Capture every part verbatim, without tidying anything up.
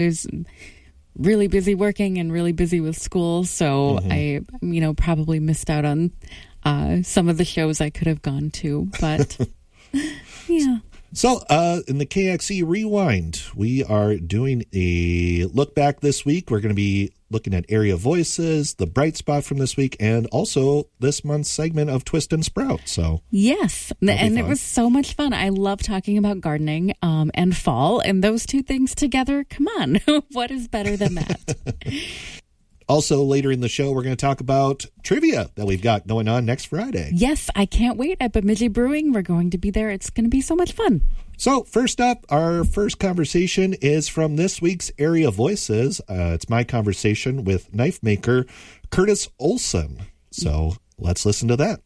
I was really busy working and really busy with school, so mm-hmm. I, you know, probably missed out on uh, some of the shows I could have gone to, but yeah. So, uh, in the K X E Rewind, we are doing a look back this week. We're going to be looking at area voices, the bright spot from this week, and also this month's segment of Twist and Sprout. So yes, and it was so much fun. I love talking about gardening um, and fall, and those two things together. Come on, what is better than that? Also, later in the show, we're going to talk about trivia that we've got going on next Friday. Yes, I can't wait at Bemidji Brewing. We're going to be there. It's going to be so much fun. So, first up, our first conversation is from this week's Area Voices. Uh, it's my conversation with knife maker Curtis Olson. So, let's listen to that.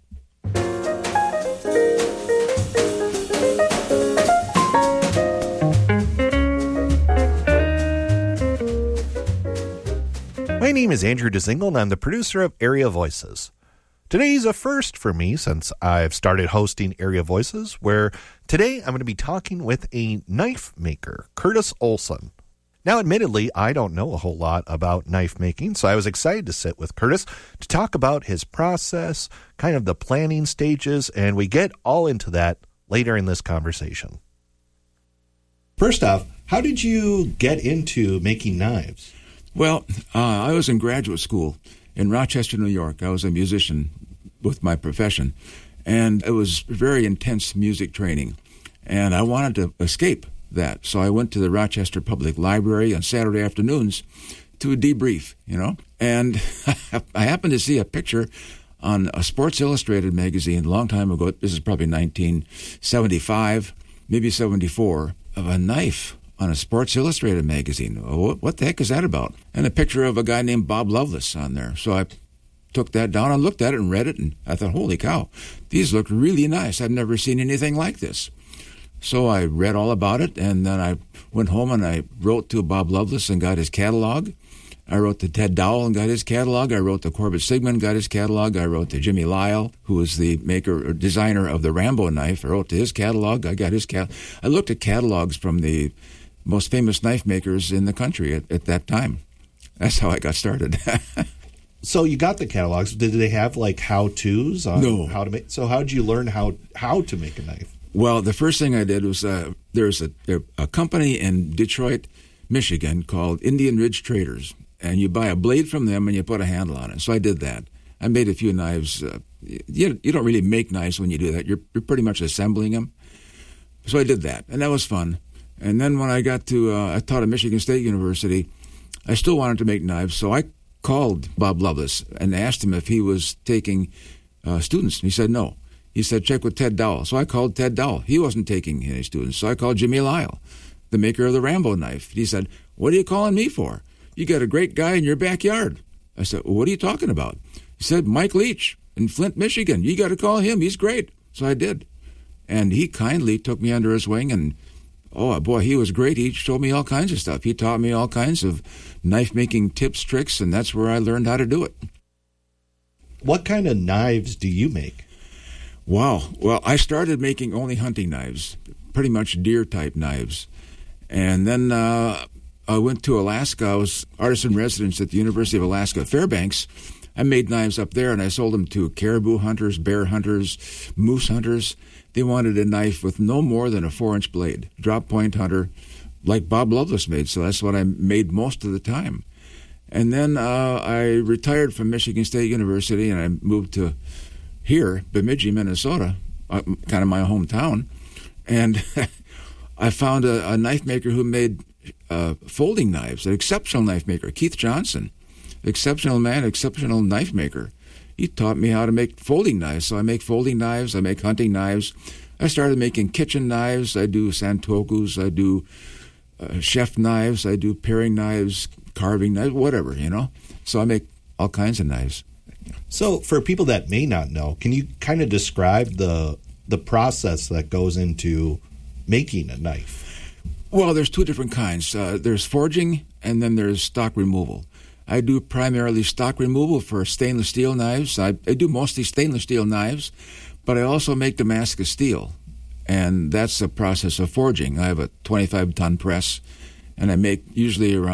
My name is Andrew DeZingle, and I'm the producer of Area Voices. Today's a first for me since I've started hosting Area Voices, where today I'm going to be talking with a knife maker, Curtis Olson. Now, admittedly, I don't know a whole lot about knife making, so I was excited to sit with Curtis to talk about his process, kind of the planning stages, and we get all into that later in this conversation. First off, how did you get into making knives? Well, uh, I was in graduate school in Rochester, New York. I was a musician with my profession, and it was very intense music training, and I wanted to escape that. So I went to the Rochester Public Library on Saturday afternoons to debrief, you know, and I happened to see a picture on a Sports Illustrated magazine a long time ago. This is probably nineteen seventy-five, maybe seventy-four, of a knife on a Sports Illustrated magazine. What, what the heck is that about? And a picture of a guy named Bob Loveless on there. So I took that down and looked at it and read it, and I thought, holy cow, these look really nice. I've never seen anything like this. So I read all about it, and then I went home and I wrote to Bob Loveless and got his catalog. I wrote to Ted Dowell and got his catalog. I wrote to Corbett Sigmund, got his catalog. I wrote to Jimmy Lyle, who was the maker or designer of the Rambo knife. I wrote to his catalog. I got his cat. I looked at catalogs from the most famous knife makers in the country at, at that time. That's how I got started. So you got the catalogs. Did they have like how-tos on no. how to make? So how did you learn how how to make a knife? Well, the first thing I did was uh, there's a, a company in Detroit, Michigan called Indian Ridge Traders, and you buy a blade from them and you put a handle on it. So I did that. I made a few knives. Uh, you, you don't really make knives when you do that. You're, you're pretty much assembling them. So I did that, and that was fun. And then when I got to, uh, I taught at Michigan State University, I still wanted to make knives, so I called Bob Loveless and asked him if he was taking uh, students. He said no. He said, check with Ted Dowell. So I called Ted Dowell. He wasn't taking any students. So I called Jimmy Lyle, the maker of the Rambo knife. He said, what are you calling me for? You got a great guy in your backyard. I said, well, what are you talking about? He said, Mike Leach in Flint, Michigan. You got to call him. He's great. So I did. And he kindly took me under his wing, and oh, boy, he was great. He showed me all kinds of stuff. He taught me all kinds of knife-making tips, tricks, and that's where I learned how to do it. What kind of knives do you make? Wow. Well, I started making only hunting knives, pretty much deer-type knives. And then uh, I went to Alaska. I was artisan resident at the University of Alaska at Fairbanks. I made knives up there, and I sold them to caribou hunters, bear hunters, moose hunters. They wanted a knife with no more than a four-inch blade, drop point hunter, like Bob Loveless made. So that's what I made most of the time. And then uh, I retired from Michigan State University, and I moved to here, Bemidji, Minnesota, uh, kind of my hometown. And I found a, a knife maker who made uh, folding knives, an exceptional knife maker, Keith Johnson. Exceptional man, exceptional knife maker. He taught me how to make folding knives. So I make folding knives, I make hunting knives. I started making kitchen knives. I do santokus, I do uh, chef knives, I do paring knives, carving knives, whatever, you know. So I make all kinds of knives. So for people that may not know, can you kind of describe the the process that goes into making a knife? Well, there's two different kinds. Uh, there's forging, and then there's stock removal. I do primarily stock removal for stainless steel knives. I, I do mostly stainless steel knives, but I also make Damascus steel, and that's the process of forging. I have a twenty-five ton press, and I make usually around